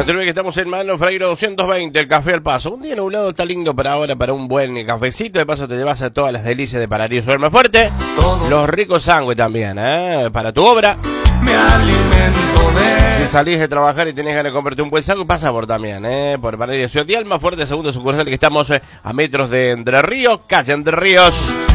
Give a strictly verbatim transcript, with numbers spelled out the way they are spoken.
No te olvides que estamos en Mano Freire doscientos veinte, el Café al Paso. Un día nublado está lindo para ahora, para un buen cafecito. De paso te llevas a todas las delicias de Paraíso Duerme Fuerte. Los ricos sándwiches también, ¿eh? Para tu obra. Me alimento de... Si salís de trabajar y tenés ganas de comprarte un buen sándwich, pasa por también, ¿eh? Por Paraíso Ciudad y Alma Fuerte, segundo sucursal, que estamos eh, a metros de Entre Ríos, calle Entre Ríos.